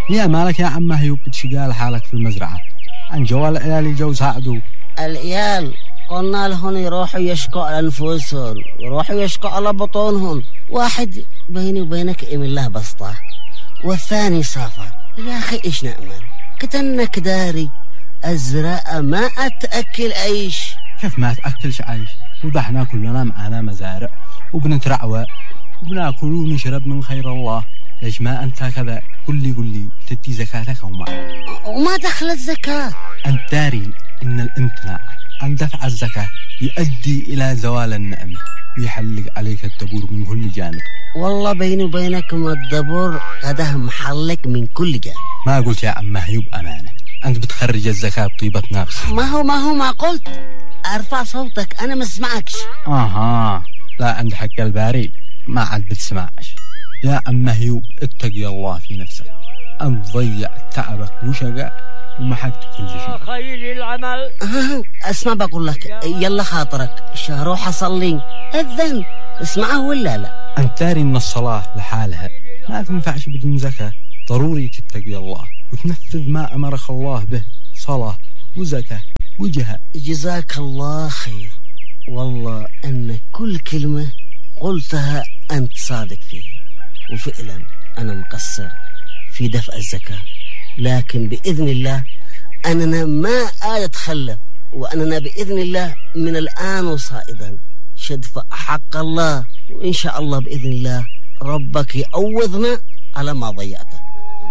يا مالك يا عم هيوب بتشقال حالك في المزرعة؟ عن جوال العيال جو ساعدوا العيال قلنا لهم يروحوا يشكوا على أنفسهم، يروحوا يشكوا على بطونهم. واحد بيني وبينك إيم الله بسطة، والثاني سافر. يا أخي إيش نأمل؟ كتنك داري الزراعة ما أتأكل عيش. كيف ما تأكلش عيش؟ وضحنا كلنا معانا مزارع وبنترعوى وبناكل ونشرب من خير الله. ليش ما أنت كذا؟ قل لي تدي زكاتك وما دخلت زكاة؟ أنت داري إن الامتناع عن دفع الزكاة يؤدي إلى زوال النعمة ويحلق عليك الدبور من كل جانب. والله بيني وبينكم الدبور قده محلق من كل جانب. ما قلت يا عم هيوب أمانة، أنت بتخرج الزكاة بطيبة نفس. ما قلت أرفع صوتك، أنا ما اسمعكش. لا عند حق الباري ما عاد بتسمعش. يا عم هيوب اتقي الله في نفسك، أنت ضيع تعبك وشقاء ومحقت كل شيء. خير العمل. اسمع بقول لك، يلا خاطرك روح أصلي أذن، اسمعه ولا لا؟ أنت داري إن الصلاة لحالها ما تنفعش بدون زكاة. ضروري تتقي الله وتنفذ ما أمرك الله به، صلاة وزكاة وجهاد. جزاك الله خير، والله أن كل كلمة قلتها أنت صادق فيها، وفعلا أنا مقصر في دفع الزكاة، لكن بإذن الله أننا ما أتخلف، وأننا بإذن الله من الآن وصائدا شدفع حق الله، وإن شاء الله بإذن الله ربك يعوضنا على ما ضيعته.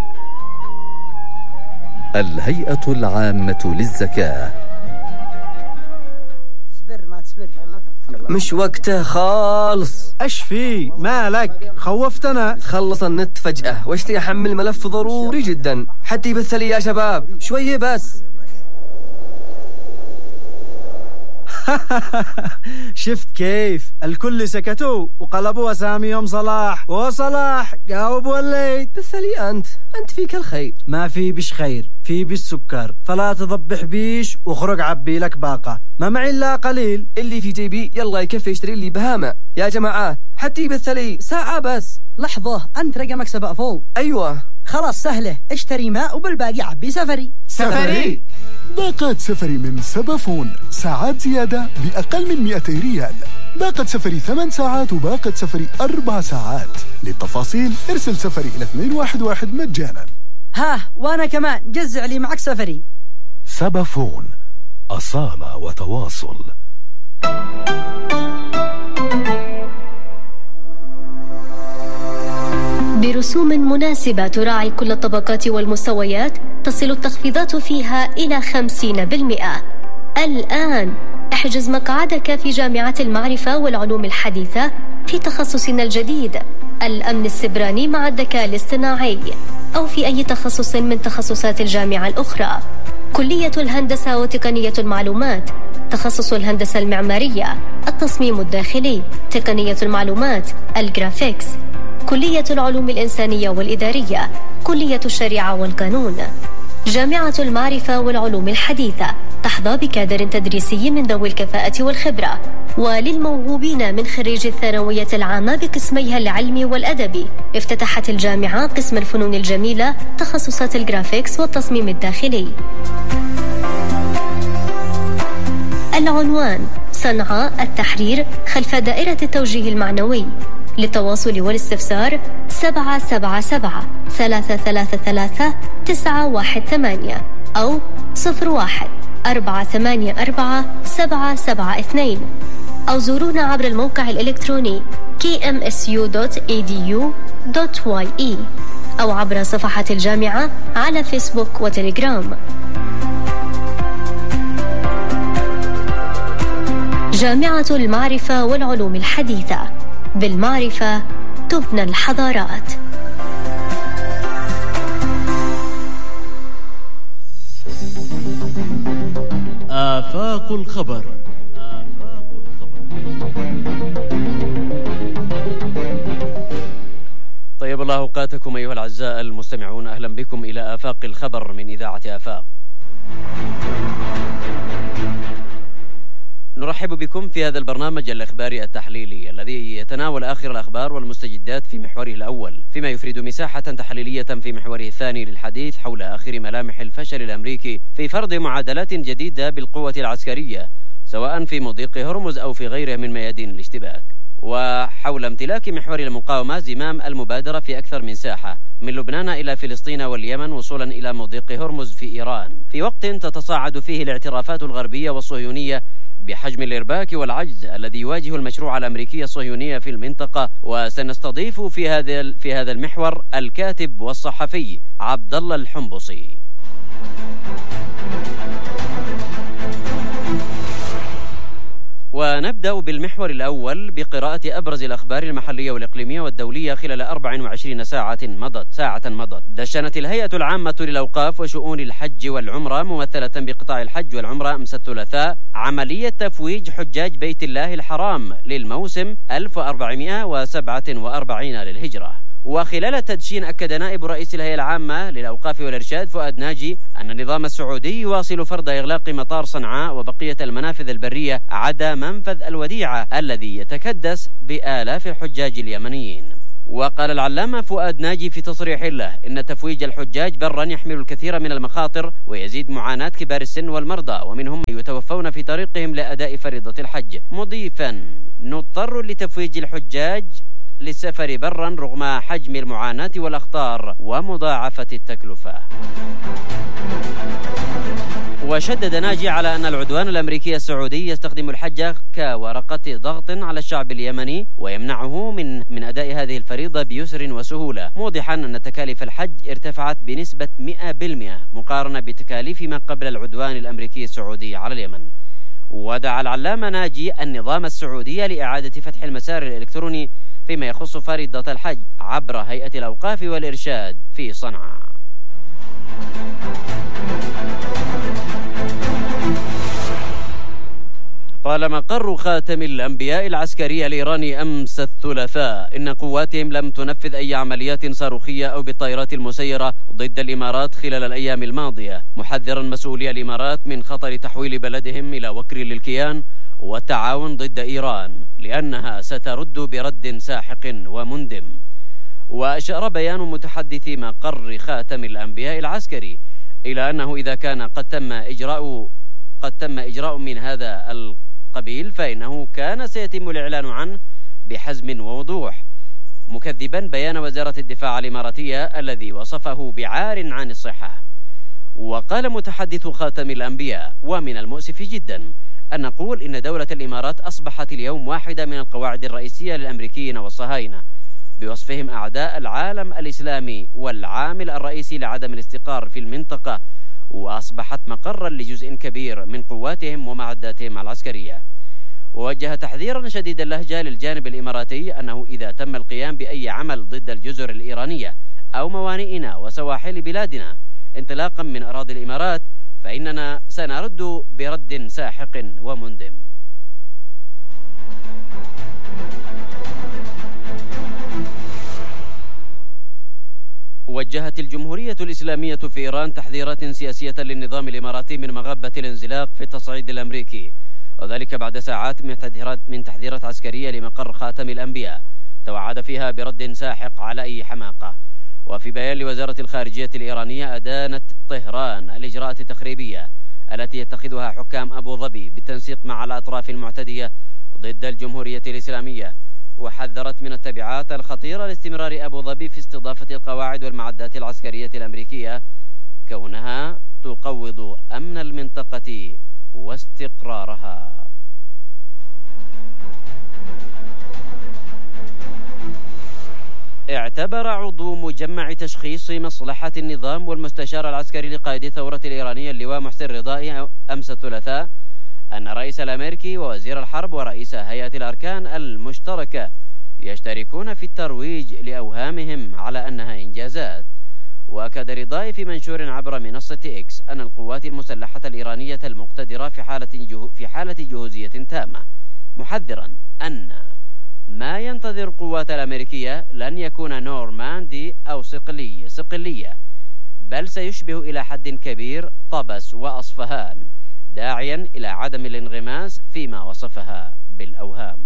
الهيئة العامة للزكاة. مش وقته خالص. ايش في مالك؟ خوفتنا. خلص النت فجأة واشتي احمل ملف ضروري جدا حتى يبث لي يا شباب شوية بس. شفت كيف الكل سكتوا وقلبوا اساميهم صلاح، وصلاح جاوب وليد. بث لي انت فيك الخير. ما في بش خير، في بالسكر، فلا تضبح بيش واخرج عبي لك باقة، ما معي الا قليل. اللي في جيبي يلا يكفي يشتري لي بهامة يا جماعة، حتى يبث لي ساعة بس. لحظة، انت رقمك 7 فوق. ايوه خلاص سهلة، اشتري ماء وبالباقي عبي سفري. سفري باقات سفري من سبافون، ساعات زيادة بأقل من 200 ريال. باقة سفري 8 ساعات وباقة سفري 4 ساعات. للتفاصيل ارسل سفري إلى 211 مجانا. ها وانا كمان جزع لي معك سفري. سبافون، أصالة وتواصل. برسوم مناسبة تراعي كل الطبقات والمستويات، تصل التخفيضات فيها إلى 50%. الآن احجز مقعدك في جامعة المعرفة والعلوم الحديثة في تخصصنا الجديد الأمن السبراني مع الذكاء الاصطناعي، أو في أي تخصص من تخصصات الجامعة الأخرى. كلية الهندسة وتقنية المعلومات، تخصص الهندسة المعمارية، التصميم الداخلي، تقنية المعلومات، الجرافيكس. كلية العلوم الإنسانية والإدارية، كلية الشريعة والقانون. جامعة المعرفة والعلوم الحديثة تحظى بكادر تدريسي من ذوي الكفاءة والخبرة. وللموهوبين من خريج الثانوية العامة بقسميها العلمي والأدبي، افتتحت الجامعة قسم الفنون الجميلة، تخصصات الجرافيكس والتصميم الداخلي. العنوان: صنعاء التحرير خلف دائرة التوجيه المعنوي. للتواصل والاستفسار 777-333-918 أو 01-484-772 أو زورونا عبر الموقع الإلكتروني kmsu.edu.ye أو عبر صفحة الجامعة على فيسبوك وتليجرام. جامعة المعرفة والعلوم الحديثة، بالمعرفة تبنى الحضارات. آفاق الخبر. طيب الله أوقاتكم أيها الأعزاء المستمعون، أهلا بكم إلى آفاق الخبر من إذاعة آفاق. نرحب بكم في هذا البرنامج الإخباري التحليلي الذي يتناول آخر الأخبار والمستجدات في محوره الأول، فيما يفرد مساحة تحليلية في محوره الثاني للحديث حول آخر ملامح الفشل الأمريكي في فرض معادلات جديدة بالقوة العسكرية سواء في مضيق هرمز أو في غيره من ميادين الاشتباك، وحول امتلاك محور المقاومة زمام المبادرة في أكثر من ساحة من لبنان إلى فلسطين واليمن وصولا إلى مضيق هرمز في إيران، في وقت تتصاعد فيه الاعترافات الغربية والصهيونية بحجم الإرباك والعجز الذي يواجه المشروع الأمريكي الصهيوني في المنطقة. وسنستضيف في هذا المحور الكاتب والصحفي عبد الله الحنبصي. ونبدأ بالمحور الأول بقراءة أبرز الأخبار المحلية والإقليمية والدولية خلال 24 ساعة مضت. دشنت الهيئة العامة للأوقاف وشؤون الحج والعمرة ممثلة بقطاع الحج والعمرة أمس الثلاثاء عملية تفويج حجاج بيت الله الحرام للموسم 1447 للهجرة. وخلال التدشين أكد نائب رئيس الهيئة العامة للأوقاف والإرشاد فؤاد ناجي أن النظام السعودي يواصل فرض إغلاق مطار صنعاء وبقية المنافذ البرية عدا منفذ الوديعة الذي يتكدس بآلاف الحجاج اليمنيين. وقال العلامة فؤاد ناجي في تصريح له إن تفويج الحجاج برا يحمل الكثير من المخاطر ويزيد معاناة كبار السن والمرضى ومنهم يتوفون في طريقهم لأداء فريضة الحج، مضيفا نضطر لتفويج الحجاج للسفر برا رغم حجم المعاناة والأخطار ومضاعفة التكلفة. وشدد ناجي على أن العدوان الأمريكي السعودي يستخدم الحج كورقة ضغط على الشعب اليمني ويمنعه من أداء هذه الفريضة بيسر وسهولة، موضحا أن تكاليف الحج ارتفعت بنسبة 100% مقارنة بتكاليف ما قبل العدوان الأمريكي السعودي على اليمن. ودعا العلامة ناجي النظام السعودي لإعادة فتح المسار الإلكتروني فيما يخص فريضة الحج عبر هيئة الأوقاف والإرشاد في صنعاء. قال مقر خاتم الأنبياء العسكري الإيراني أمس الثلاثاء إن قواتهم لم تنفذ أي عمليات صاروخية أو بالطائرات المسيرة ضد الإمارات خلال الأيام الماضية، محذرا مسؤولي الإمارات من خطر تحويل بلدهم إلى وكر للكيان والتعاون ضد إيران لأنها سترد برد ساحق ومندم. وأشار بيان متحدث مقر خاتم الأنبياء العسكري إلى أنه إذا كان قد تم إجراء من هذا القبيل فإنه كان سيتم الإعلان عنه بحزم ووضوح، مكذبا بيان وزارة الدفاع الإماراتية الذي وصفه بعار عن الصحة. وقال متحدث خاتم الأنبياء: ومن المؤسف جدا أن نقول إن دولة الإمارات أصبحت اليوم واحدة من القواعد الرئيسية للأمريكيين والصهاينة بوصفهم أعداء العالم الإسلامي والعامل الرئيسي لعدم الاستقرار في المنطقة، وأصبحت مقرا لجزء كبير من قواتهم ومعداتهم العسكرية. ووجه تحذيرا شديد اللهجة للجانب الإماراتي أنه إذا تم القيام بأي عمل ضد الجزر الإيرانية أو موانئنا وسواحل بلادنا انطلاقا من أراضي الإمارات فإننا سنرد برد ساحق ومندم. وجهت الجمهورية الإسلامية في إيران تحذيرات سياسية للنظام الإماراتي من مغبة الانزلاق في التصعيد الأمريكي، وذلك بعد ساعات من تحذيرات عسكرية لمقر خاتم الأنبياء توعد فيها برد ساحق على أي حماقة. وفي بيان لوزارة الخارجية الإيرانية أدانت طهران الإجراءات التخريبية التي يتخذها حكام أبو ظبي بالتنسيق مع الأطراف المعتدية ضد الجمهورية الإسلامية، وحذرت من التبعات الخطيرة لاستمرار أبو ظبي في استضافة القواعد والمعدات العسكرية الأمريكية كونها تقوض أمن المنطقة واستقرارها. اعتبر عضو مجمع تشخيص مصلحة النظام والمستشار العسكري لقائد الثورة الإيرانية اللواء محسن رضائي أمس الثلاثاء أن الرئيس الأمريكي ووزير الحرب ورئيس هيئة الأركان المشتركة يشتركون في الترويج لأوهامهم على أنها إنجازات. وأكد رضائي في منشور عبر منصة إكس أن القوات المسلحة الإيرانية المقتدرة في حالة جهوزية تامة، محذرا أن ما ينتظر القوات الأمريكية لن يكون نورماندي أو صقلية، بل سيشبه إلى حد كبير طبس وأصفهان، داعيا إلى عدم الانغماس فيما وصفها بالأوهام.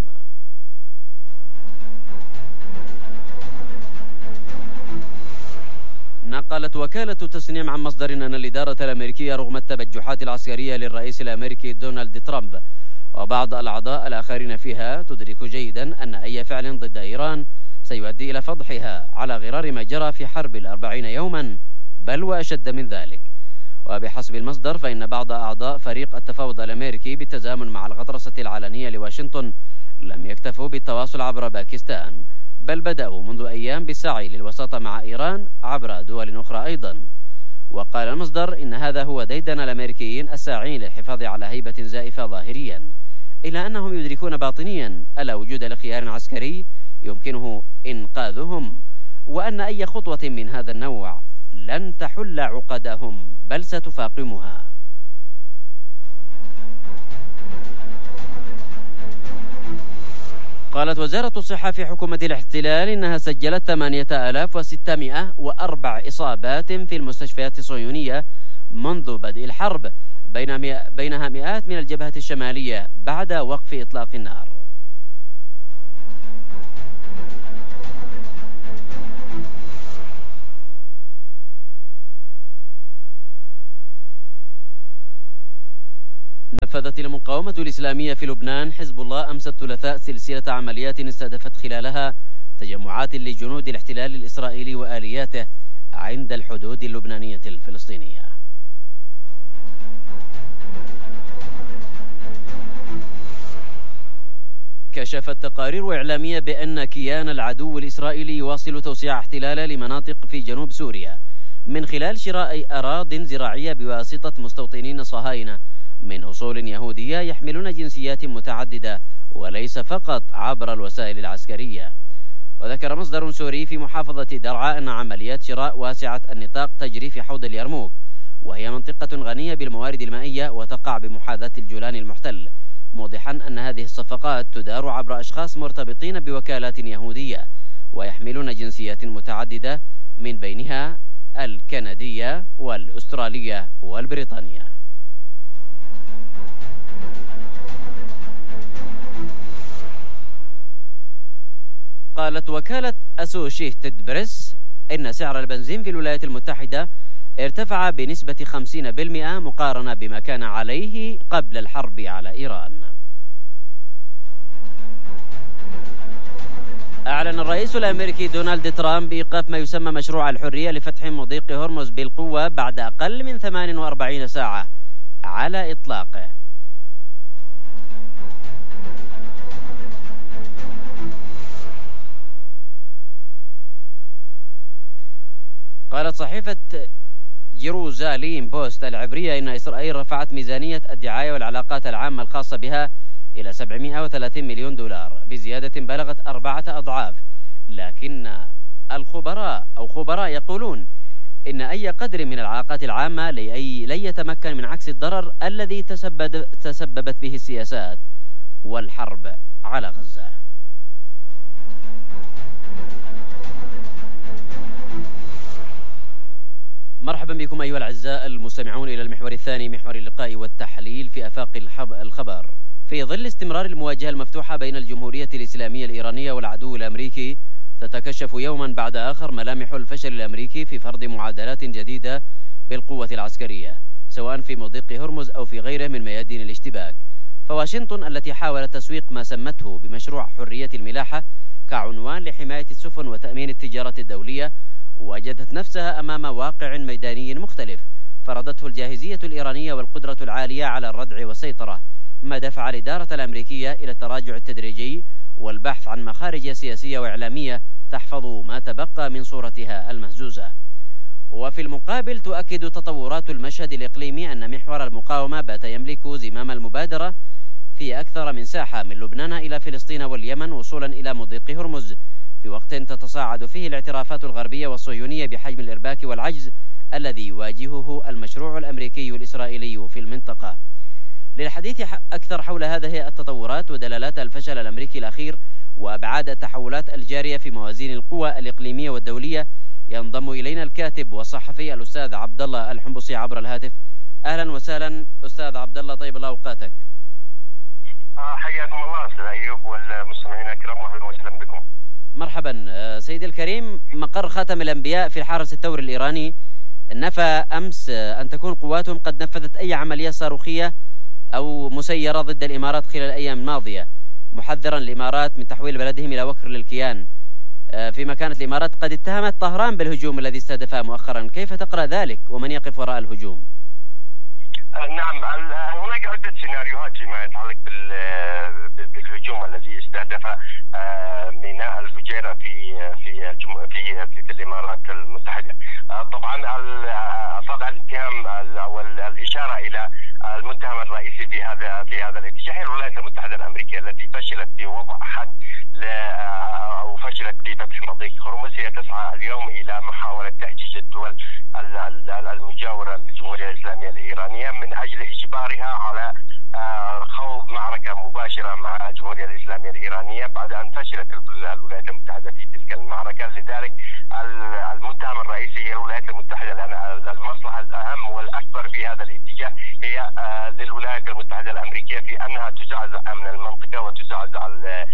نقلت وكالة تسنيم عن مصدر أن الإدارة الأمريكية رغم التبجحات العسكرية للرئيس الأمريكي دونالد ترامب وبعض الأعضاء الآخرين فيها تدرك جيدا أن أي فعل ضد إيران سيؤدي إلى فضحها على غرار ما جرى في حرب 40 يوما بل وأشد من ذلك. وبحسب المصدر فإن بعض أعضاء فريق التفاوض الأمريكي بالتزامن مع الغطرسة العلنية لواشنطن لم يكتفوا بالتواصل عبر باكستان بل بدأوا منذ أيام بالسعي للوساطة مع إيران عبر دول أخرى أيضا. وقال المصدر إن هذا هو ديدن الأمريكيين الساعين للحفاظ على هيبة زائفة ظاهريا، إلا أنهم يدركون باطنيا ألا وجود لخيار عسكري يمكنه إنقاذهم، وأن أي خطوة من هذا النوع لن تحل عقدهم بل ستفاقمها. قالت وزارة الصحة في حكومة الاحتلال إنها سجلت 8604 إصابات في المستشفيات الصهيونية منذ بدء الحرب، بينها مئات من الجبهة الشمالية بعد وقف إطلاق النار. نفذت المقاومة الإسلامية في لبنان حزب الله أمس الثلاثاء سلسلة عمليات استهدفت خلالها تجمعات لجنود الاحتلال الإسرائيلي وآلياته عند الحدود اللبنانية الفلسطينية. كشفت تقارير إعلامية بأن كيان العدو الإسرائيلي يواصل توسيع احتلاله لمناطق في جنوب سوريا من خلال شراء أراضٍ زراعية بواسطة مستوطنين صهاينة من أصول يهودية يحملون جنسيات متعددة وليس فقط عبر الوسائل العسكرية. وذكر مصدر سوري في محافظة درعا أن عمليات شراء واسعة النطاق تجري في حوض اليرموك، وهي منطقة غنية بالموارد المائية وتقع بمحاذاة الجولان المحتل، موضحا أن هذه الصفقات تدار عبر أشخاص مرتبطين بوكالات يهودية ويحملون جنسيات متعددة من بينها الكندية والأسترالية والبريطانية. قالت وكالة أسوشيتد بريس إن سعر البنزين في الولايات المتحدة ارتفع بنسبة 50% مقارنة بما كان عليه قبل الحرب على إيران. أعلن الرئيس الأمريكي دونالد ترامب بإيقاف ما يسمى مشروع الحرية لفتح مضيق هرمز بالقوة بعد أقل من 48 ساعة على إطلاقه. قالت صحيفة جيروزاليم بوست العبرية إن إسرائيل رفعت ميزانية الدعاية والعلاقات العامة الخاصة بها إلى 730 مليون دولار بزيادة بلغت 4 أضعاف، لكن خبراء يقولون إن أي قدر من العلاقات العامة لن يتمكن من عكس الضرر الذي تسببت به السياسات والحرب على غزة. مرحبا بكم أيها الأعزاء المستمعون إلى المحور الثاني، محور اللقاء والتحليل في آفاق الخبر. في ظل استمرار المواجهة المفتوحة بين الجمهورية الإسلامية الإيرانية والعدو الأمريكي، تتكشف يوما بعد آخر ملامح الفشل الأمريكي في فرض معادلات جديدة بالقوة العسكرية سواء في مضيق هرمز أو في غيره من ميادين الاشتباك. فواشنطن التي حاولت تسويق ما سمته بمشروع حرية الملاحة كعنوان لحماية السفن وتأمين التجارة الدولية، وجدت نفسها أمام واقع ميداني مختلف فرضته الجاهزية الإيرانية والقدرة العالية على الردع والسيطرة، ما دفع الإدارة الأمريكية إلى التراجع التدريجي والبحث عن مخارج سياسية وإعلامية تحفظ ما تبقى من صورتها المهزوزة. وفي المقابل تؤكد تطورات المشهد الإقليمي أن محور المقاومة بات يملك زمام المبادرة في أكثر من ساحة من لبنان إلى فلسطين واليمن وصولا إلى مضيق هرمز، في وقت تتصاعد فيه الاعترافات الغربية والصهيونية بحجم الإرباك والعجز الذي يواجهه المشروع الأمريكي الإسرائيلي في المنطقة. للحديث أكثر حول هذه التطورات ودلالات الفشل الأمريكي الأخير وأبعاد التحولات الجارية في موازين القوى الإقليمية والدولية، ينضم إلينا الكاتب والصحفي الأستاذ عبد الله الحنبصي عبر الهاتف. أهلا وسهلا أستاذ عبد الله، طيب الله أوقاتك. حياكم الله أستاذ أيوب والمستمعين الكرام، وأهلا وسهلا بكم. مرحبا سيدي الكريم. مقر خاتم الأنبياء في الحرس الثوري الإيراني نفى أمس أن تكون قواتهم قد نفذت أي عملية صاروخية أو مسيرة ضد الإمارات خلال الأيام الماضية، محذرا الإمارات من تحويل بلدهم إلى وكر للكيان، فيما كانت الإمارات قد اتهمت طهران بالهجوم الذي استهدفها مؤخرا. كيف تقرأ ذلك ومن يقف وراء الهجوم؟ نعم، هناك عدة سيناريوهات فيما يتعلق بالهجوم الذي استهدف ميناء الفجيرة في الإمارات المتحدة. طبعا صدع الاتهام والإشارة إلى المتهم الرئيسي في هذا الاتجاه هي الولايات المتحدة الأمريكية التي فشلت في وضع حد أو فشلت في فتح مضيق هرمز. هي تسعى اليوم إلى محاولة تأجيج الدول المجاورة للجمهورية الإسلامية الإيرانية من أجل إجبارها على خوض معركة مباشرة مع الجمهورية الإسلامية الإيرانية بعد أن فشلت الولايات المتحدة في تلك المعركة. لذلك المتهم الرئيسي هي الولايات المتحدة، لأن المصلحة الأهم والأكبر في هذا الاتجاه هي للولايات المتحدة الأمريكية في أنها تزعزع أمن المنطقة وتزعزع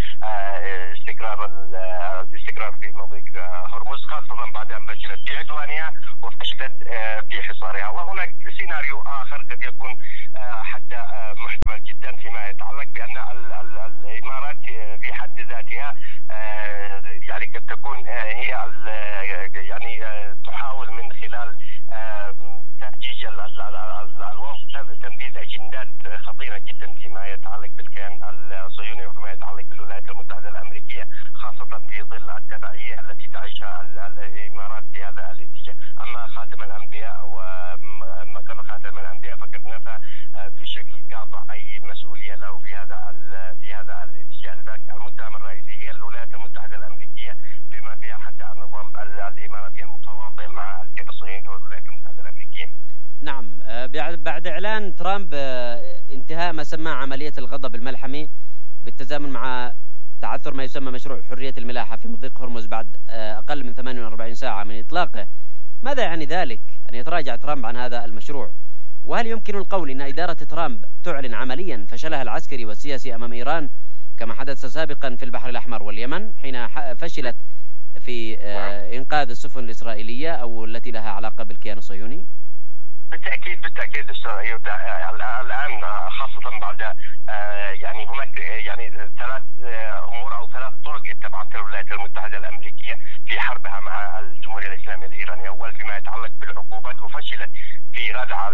الاستقرار في مضيق هرمز، خاصة بعد أن فشلت في عدوانها وفشلت في حصارها. وهناك سيناريو آخر قد يكون حتى محتمل جدا فيما يتعلق بأن الإمارات في حد ذاتها يعني قد تكون هي يعني تحاول من خلال تأجيج الوضع تنفيذ أجندات خطيرة جدا فيما يتعلق بالكيان الصهيوني وفيما يتعلق بالولايات المتحدة الأمريكية، خاصة في ظل التبعية التي تعيشها الإمارات في هذا الاتجاه. أما خاتم الأنبياء ومقر خاتم الأنبياء فقد نفى بشكل قاطع أي مسؤولية له في هذا الاتجاه. لذلك المتهم الرئيسي هي الولايات المتحدة الأمريكية بما فيها حتى النظام الإماراتي المتواطئ مع الكيان الصهيوني والولايات المتحدة الأمريكية. نعم، بعد إعلان ترامب انتهاء ما سماه عملية الغضب الملحمي بالتزامن مع تعثر ما يسمى مشروع حرية الملاحة في مضيق هرمز بعد أقل من 48 ساعة من إطلاقه، ماذا يعني ذلك أن يتراجع ترامب عن هذا المشروع؟ وهل يمكن القول أن إدارة ترامب تعلن عمليا فشلها العسكري والسياسي أمام إيران كما حدث سابقا في البحر الأحمر واليمن حين فشلت في إنقاذ السفن الإسرائيلية أو التي لها علاقة بالكيان الصهيوني؟ بالتأكيد أستاذ أيوب، الآن خاصة بعد يعني هناك يعني ثلاث أمور أو ثلاث طرق اتبعتها الولايات المتحدة الأمريكية في حربها مع الجمهورية الإسلامية الإيرانية. أول فيما يتعلق بالعقوبات، وفشلت في ردع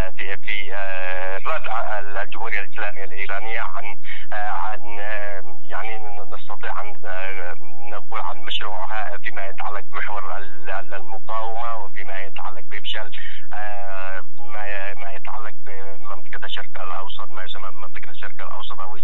ردع الجمهورية الإسلامية الإيرانية عن يعني نستطيع أن نقول عن مشروعها فيما يتعلق بمحور المقاومة وفيما يتعلق بإفشال ما يتعلق بمنطقة الشرق الأوسط، ما يسمى منطقة الشرق الأوسط أو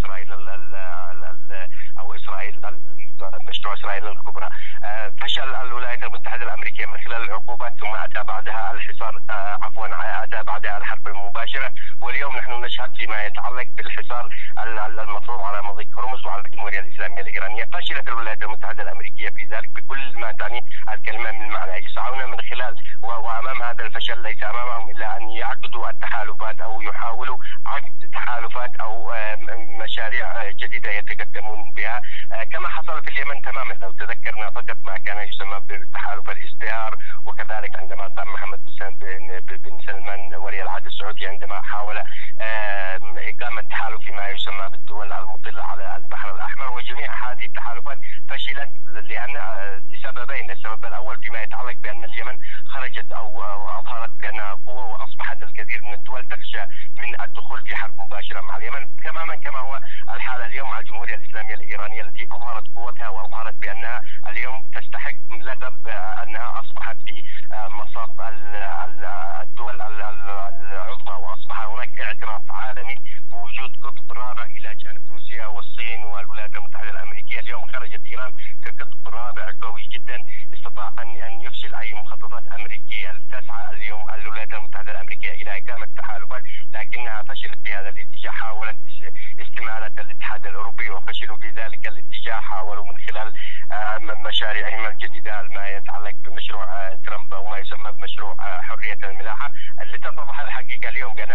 إسرائيل مشروع إسرائيل الكبرى. فشل الولايات المتحدة الأمريكية من خلال العقوبات، ثم أتى بعدها الحصار أتى بعدها الحرب المباشرة، واليوم نحن نشهد فيما يتعلق بالحصار المفروض على مضيق هرمز وعلى الجمهورية الإسلامية الإيرانية. فشلت الولايات المتحدة الأمريكية في ذلك بكل ما تعني الكلمة من معنى. يسعون من خلال وأمام هذا الفشل ليس أمامهم إلا أن يعقدوا التحالفات أو يحاولوا عقد تحالفات أو مشاريع جديدة يتقدمون بها، كما حصل في اليمن تماما. لو تذكرنا فقط ما كان يسمى بالتحالف الازدهار، وكذلك عندما قام محمد بن سلمان ولي العهد السعودي عندما حاول إقامة تحالف فيما يسمى بالدول المطلة على البحر الأحمر. وجميع هذه التحالفات فشلت لسببين. السبب الأول فيما يتعلق بأن اليمن خرجت أو أظهرت بأنها قوة، وأصبحت الكثير من الدول تخشى من الدخول في حرب مباشرة مع اليمن، تماما كما هو الحال اليوم مع الجمهورية الإسلامية الإيرانية التي أظهرت قوتها وأظهرت بأنها اليوم تستحق لقب أنها أصبحت في مصاف الدول العظمى، وأصبح هناك اعتراف عالمي بوجود قطب رابع إلى جانب روسيا والصين والولايات المتحدة الأمريكية. اليوم خرجت إيران كقطب رابع قوي جدا استطاع أن يفشل أي مخططات أمريكية. تسعى اليوم الولايات المتحدة الأمريكية إلى إقامة تحالفات، لكنها فشلت في هذا الاتجاه. حاولت استمالة الاتحاد الأوروبي وفشلوا في ذلك الاتجاه. حاولوا من خلال مشاريعهم الجديدة ما يتعلق بمشروع ترامب وما يسمى بمشروع حرية الملاحة، اللي تتضح الحقيقة اليوم بأن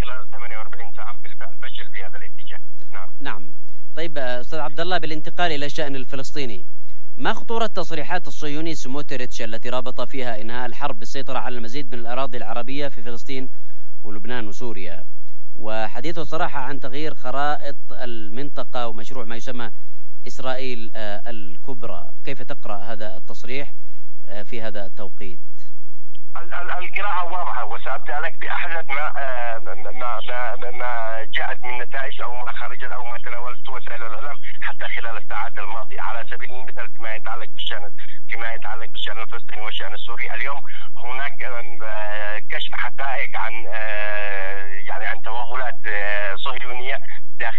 خلال 48 ساعة بالفعل فشل في هذا الاتجاه. نعم. طيب أستاذ عبد الله، بالانتقال إلى الشأن الفلسطيني، ما خطورة تصريحات الصهيوني سموتريتش التي رابط فيها إنهاء الحرب بالسيطرة على المزيد من الأراضي العربية في فلسطين ولبنان وسوريا، وحديثه صراحة عن تغيير خرائط المنطقة ومشروع ما يسمى إسرائيل الكبرى؟ كيف تقرأ هذا التصريح في هذا التوقيت؟ القراءة واضحة، وسأبدأ لك بأحدث ما جاءت من نتائج أو ما خرجت أو ما تناولته وسائل الإعلام حتى خلال الساعات الماضية. على سبيل المثال فيما يتعلق بالشأن الفلسطيني والشأن السوري، اليوم هناك كشف حقائق عن توغلات صهيونية داخل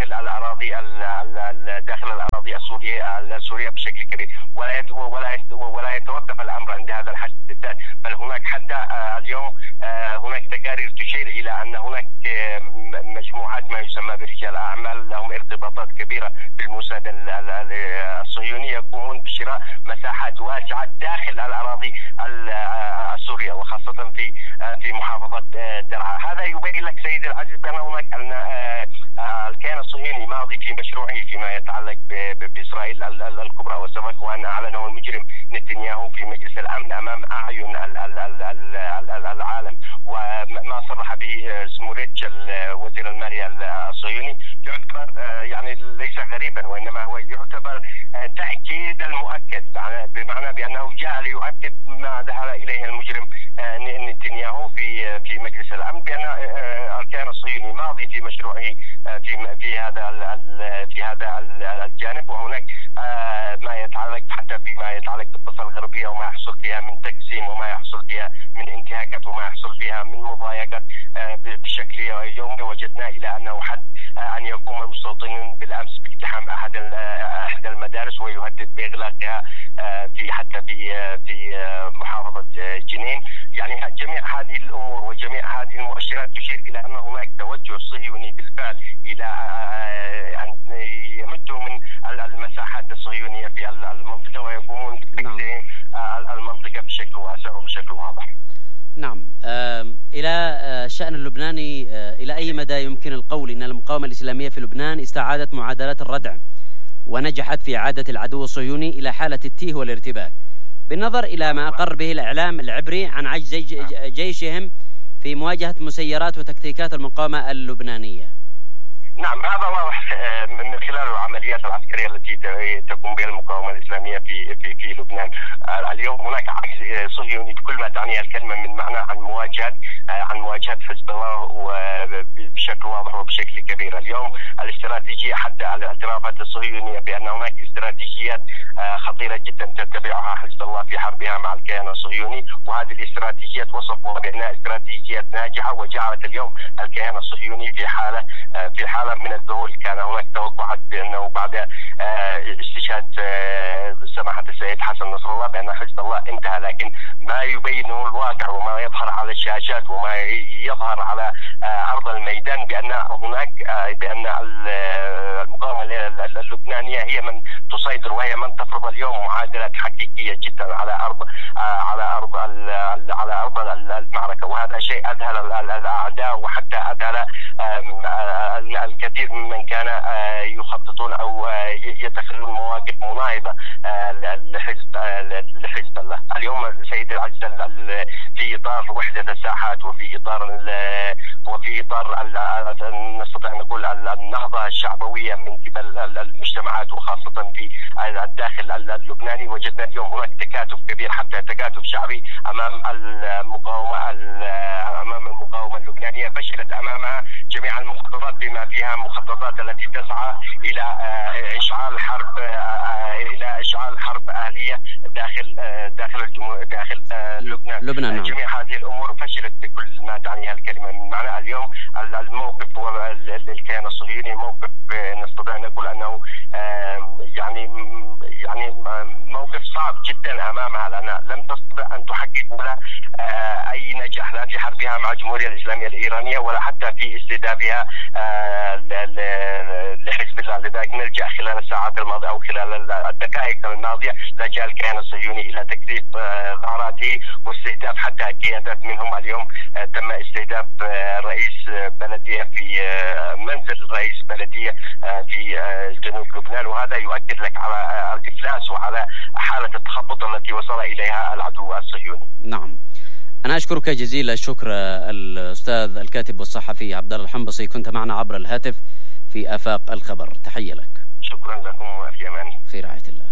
الأراضي السورية بشكل كبير، ولا يتوقف الأمر عند هذا الحد بالذات، بل هناك حتى اليوم هناك تقارير تشير إلى أن هناك مجموعات ما يسمى برجال أعمال لهم ارتباطات كبيرة بالموساد الصهيوني يقومون بشراء مساحات واسعة داخل الأراضي السورية وخاصة في محافظة درعا. هذا يبين لك سيدي العزيز بأن هناك الكيان الصهيوني ماضي في مشروعه فيما يتعلق بإسرائيل الكبرى، وسبق وأن أعلنه المجرم نتنياهو في مجلس الأمن أمام أعين العالم، وما صرح به سموتريتش وزير المالية الصهيوني يعتبر ليس غريبا، وإنما هو يعتبر تأكيد المؤكد، بمعنى بأنه جاء ليؤكد ما ذهب إليه المجرم نتنياهو في مجلس الأمن بأن الكيان الصهيوني ماضي في مشروعه في هذا الجانب. وهناك ما يتعلق حتى فيما يتعلق بالضفة الغربية وما يحصل فيها من تقسيم وما يحصل فيها من انتهاكات وما يحصل فيها من مضايقات بشكل يومي. وجدنا إلى أنه حد أن يقوم المستوطنون بالأمس باقتحام أحد المدارس ويهدد بإغلاقها حتى في محافظة جنين. جميع هذه الأمور وجميع هذه المؤشرات تشير إلى أن هناك توجه صهيوني بالفعل إلى أن يمدوا من المساحات الصهيونية في المنطقة ويقومون بتقسيم المنطقة بشكل واسع وبشكل واضح. نعم. إلى الشأن اللبناني، إلى أي مدى يمكن القول أن المقاومة الإسلامية في لبنان استعادت معادلات الردع ونجحت في إعادة العدو الصهيوني إلى حالة التيه والارتباك، بالنظر إلى ما أقر به الإعلام العبري عن عجز جيشهم في مواجهة مسيرات وتكتيكات المقاومة اللبنانية؟ نعم، هذا واضح من خلال العمليات العسكرية التي تقوم بها المقاومة الإسلامية في لبنان. اليوم هناك عجز صهيوني بكل ما تعنيه الكلمة من معنى عن مواجهة حزب الله بشكل واضح وبشكل كبير. اليوم الاستراتيجية حتى الاعترافات الصهيونية بأن هناك استراتيجيات خطيرة جدا تتبعها حزب الله في حربها مع الكيان الصهيوني، وهذه الاستراتيجيات وصفوها بأنها استراتيجيات ناجحة وجعلت اليوم الكيان الصهيوني في حالة من الذهول. كان هناك توقعات بأنه بعد استشهاد سماحة السيد حسن نصر الله بأن حزب الله انتهى، لكن ما يبينه الواقع وما يظهر على الشاشات وما يظهر على أرض الميدان بأن المقاومة اللبنانية هي من تسيطر وهي من تفرض اليوم معادلات حقيقية جدا على أرض المعركة. وهذا شيء أذهل الأعداء وحتى أذهل الكثير ممن كان يخططون أو يتخذون مواقف مناهضة لحزب الله. اليوم سيد العزيز في إطار وحدة الساحات وفي إطار نستطيع أن نقول النهضة الشعبوية من قبل المجتمعات وخاصة في الداخل اللبناني، وجدنا اليوم هناك تكاتف كبير حتى تكاتف شعبي أمام المقاومة اللبنانية. فشلت أمامها جميع المخططات بما فيها مخططات التي تسعى إلى إشعال حرب أهلية داخل لبنان. جميع هذه الأمور فشلت بكل ما تعنيها الكلمة من معنى. اليوم الموقف للكيان الصهيوني موقف نستطيع أن نقول أنه موقف صعب جدا أمامها، لأنها لم تستطع أن تحقق ولا أي نجاح لا في حربها مع الجمهورية الإسلامية الإيرانية ولا حتى في استهدافها لحزب الله. لذلك نلجأ خلال الساعات الماضية أو خلال الدقائق الماضية لجأ الكيان الصهيوني إلى تكثيف غاراته واستهداف حتى قيادات منهم. اليوم تم استهداف رئيس بلد البلدية في منزل رئيس بلدية في جنوب لبنان، وهذا يؤكد لك على الإفلاس وعلى حالة التخبط التي وصل إليها العدو الصهيوني. نعم، أنا أشكرك جزيل الشكر الأستاذ الكاتب والصحفي عبد الله الحنبصي، كنت معنا عبر الهاتف في آفاق الخبر. تحية لك. شكرا لكم وفي أمان. في رعاية الله.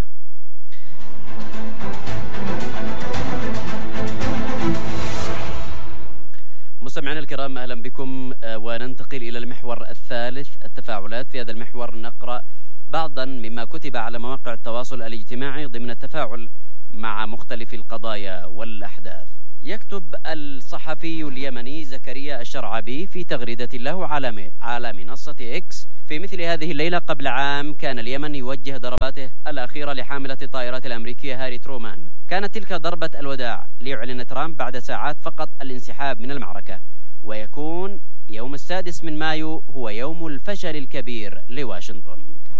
مستمعينا الكرام، أهلا بكم، وننتقل إلى المحور الثالث، التفاعلات. في هذا المحور نقرأ بعضا مما كتب على مواقع التواصل الاجتماعي ضمن التفاعل مع مختلف القضايا والأحداث. يكتب الصحفي اليمني زكريا الشرعبي في تغريدة له على منصة إكس: في مثل هذه الليلة قبل عام كان اليمن يوجه ضرباته الأخيرة لحاملة الطائرات الأمريكية هاري ترومان. كانت تلك ضربة الوداع ليعلن ترامب بعد ساعات فقط الانسحاب من المعركة، ويكون يوم 6 مايو هو يوم الفشل الكبير لواشنطن.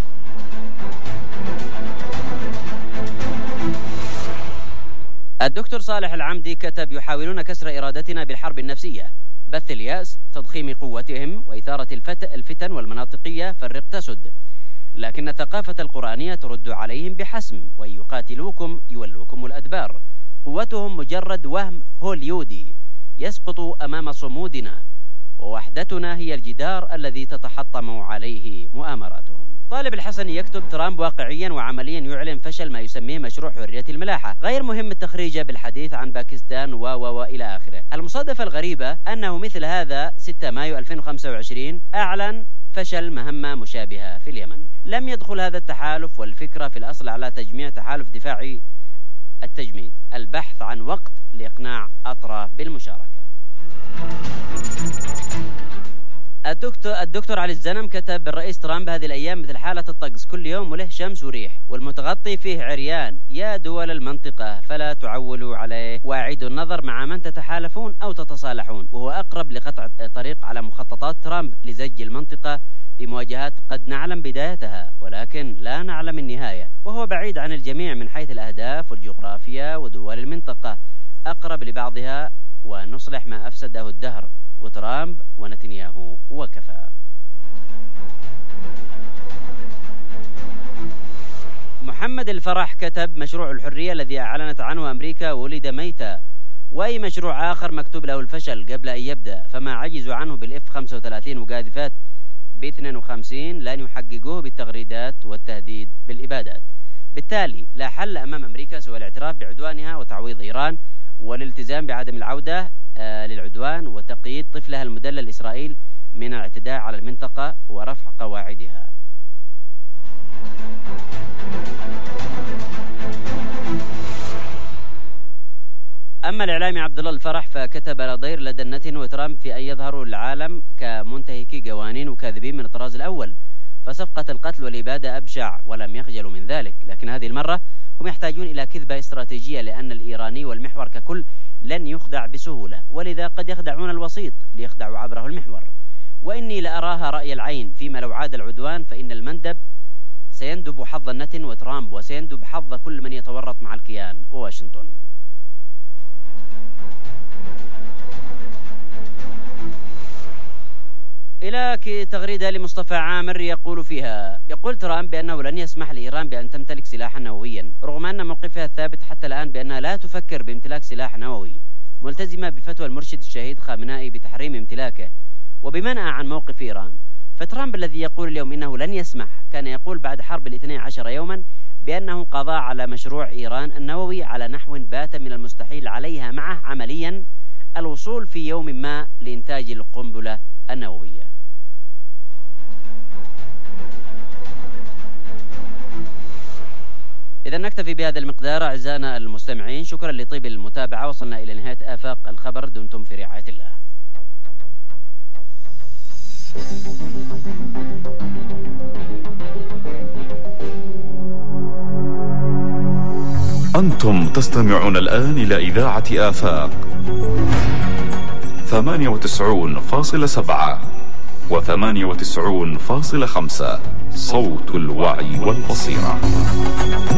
الدكتور صالح العمدي كتب: يحاولون كسر إرادتنا بالحرب النفسية، بث اليأس، تضخيم قوتهم، وإثارة الفتن والمناطقية، فرق تسد، لكن الثقافة القرآنية ترد عليهم بحسم، وإن يقاتلوكم يولوكم الأدبار. قوتهم مجرد وهم هوليودي يسقط أمام صمودنا، ووحدتنا هي الجدار الذي تتحطم عليه مؤامراتهم. طالب الحسني يكتب: ترامب واقعيا وعمليا يعلن فشل ما يسميه مشروع حرية الملاحة، غير مهم التخريج بالحديث عن باكستان وإلى آخره. المصادفة الغريبة أنه مثل هذا 6 مايو 2025 أعلن فشل مهمة مشابهة في اليمن. لم يدخل هذا التحالف والفكرة في الأصل على تجميع تحالف دفاعي التجميد، البحث عن وقت لإقناع أطراف بالمشاركة. الدكتور علي الزنم كتب: الرئيس ترامب هذه الأيام مثل حالة الطقس، كل يوم وله شمس وريح، والمتغطي فيه عريان. يا دول المنطقة فلا تعولوا عليه، واعيدوا النظر مع من تتحالفون أو تتصالحون، وهو أقرب لقطع الطريق على مخططات ترامب لزج المنطقة في مواجهات قد نعلم بدايتها ولكن لا نعلم النهاية، وهو بعيد عن الجميع من حيث الأهداف والجغرافيا ودول المنطقة، أقرب لبعضها، ونصلح ما أفسده الدهر، وترامب ونتنياهو وكفى. محمد الفرح كتب: مشروع الحرية الذي أعلنت عنه أمريكا ولد ميتا، وأي مشروع آخر مكتوب له الفشل قبل أن يبدأ، فما عجزوا عنه بالإف 35 وقاذفات ب52 لن يحققوه بالتغريدات والتهديد بالإبادات. بالتالي لا حل أمام أمريكا سوى الاعتراف بعدوانها وتعويض إيران، والالتزام بعدم العودة للعدوان، وتقييد طفلها المدلل إسرائيل من الاعتداء على المنطقة، ورفع قواعدها. أما الإعلامي عبد الله الفرح فكتب: لا ضير لدى النتن وترامب في أن يظهروا العالم كمنتهكي قوانين وكاذبين من الطراز الأول، فصفقة القتل والإبادة أبشع ولم يخجلوا من ذلك، لكن هذه المرة هم يحتاجون إلى كذبة استراتيجية، لأن الإيراني والمحور ككل لن يخدع بسهولة، ولذا قد يخدعون الوسيط ليخدعوا عبره المحور. وإني لأراها رأي العين، فيما لو عاد العدوان فإن المندب سيندب حظ النتن وترامب، وسيندب حظ كل من يتورط مع الكيان وواشنطن. إلى تغريدة لمصطفى عامر يقول ترامب بأنه لن يسمح لإيران بأن تمتلك سلاحا نوويا، رغم أن موقفها الثابت حتى الآن بأنها لا تفكر بامتلاك سلاح نووي، ملتزمة بفتوى المرشد الشهيد خامنائي بتحريم امتلاكه وبمنأى عن موقف إيران. فترامب الذي يقول اليوم إنه لن يسمح كان يقول بعد حرب 12 يوما بأنه قضى على مشروع إيران النووي على نحو بات من المستحيل عليها معه عمليا الوصول في يوم ما لإنتاج القنبلة النووية. إذا نكتفي بهذا المقدار أعزائنا المستمعين، شكرا لطيب المتابعة، وصلنا إلى نهاية آفاق الخبر، دمتم في رعاية الله. أنتم تستمعون الآن إلى إذاعة آفاق 98.7 و98.5 صوت الوعي والبصيرة.